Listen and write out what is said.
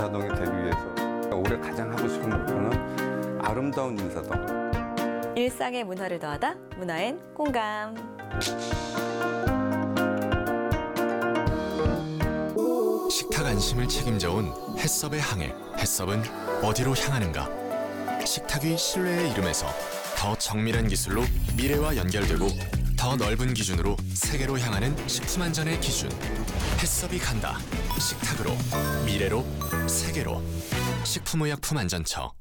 인사동이 되기 위해서 올해 가장 하고 싶은 목표는 아름다운 인사동. 일상의 문화를 더하다 문화엔 공감. 식탁 안심을 책임져온 햇섭의 항해. 햇섭은 어디로 향하는가? 식탁 위 신뢰의 이름에서 더 정밀한 기술로 미래와 연결되고 더 넓은 기준으로 세계로 향하는 식품안전의 기준. 햇섭이 간다. 식탁으로, 미래로, 세계로. 식품의약품안전처.